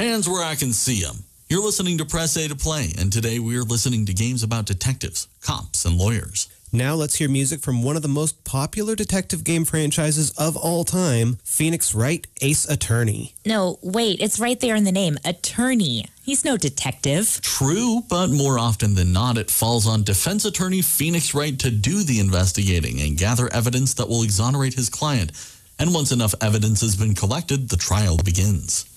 Hands where I can see them. You're listening to Press A to Play, and today we are listening to games about detectives, cops, and lawyers. Now let's hear music from one of the most popular detective game franchises of all time, Phoenix Wright Ace Attorney. No, wait, it's right there in the name, attorney. He's no detective. True, but more often than not, it falls on defense attorney Phoenix Wright to do the investigating and gather evidence that will exonerate his client. And once enough evidence has been collected, the trial begins.